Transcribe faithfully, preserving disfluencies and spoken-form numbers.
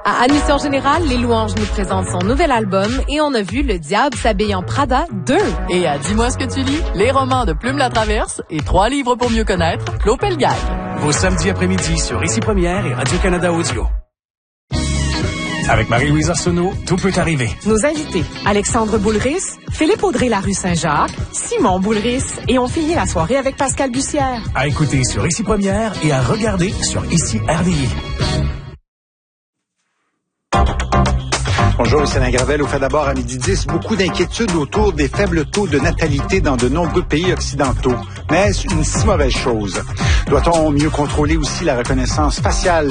À Admission Générale, Les Louanges nous présentent son nouvel album et on a vu Le Diable s'habille en Prada deux. Et à Dis-moi ce que tu lis, les romans de Plume la Traverse et trois livres pour mieux connaître, Claude Pelgag. Vos samedis après-midi sur Ici Première et Radio-Canada Audio. Avec Marie-Louise Arsenault, tout peut arriver. Nos invités, Alexandre Boulris, Philippe Audrey-Larue Saint-Jacques, Simon Boulris et on finit la soirée avec Pascal Bussière. À écouter sur Ici Première et à regarder sur Ici R D I. Bonjour, ici Alain Gravel. Au fait d'abord, à midi dix, beaucoup d'inquiétudes autour des faibles taux de natalité dans de nombreux pays occidentaux. Mais est-ce une si mauvaise chose? Doit-on mieux contrôler aussi la reconnaissance faciale